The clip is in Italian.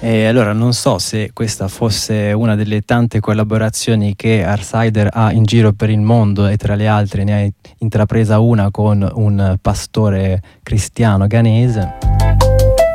E allora non so se questa fosse una delle tante collaborazioni che Artsider ha in giro per il mondo, e tra le altre ne ha intrapresa una con un pastore cristiano ghanese.